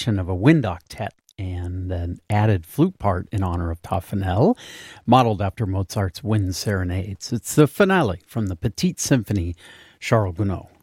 of a wind octet and an added flute part in honor of Taffanel, modeled after Mozart's Wind Serenades. It's the finale from the Petite Symphony, Charles Gounod.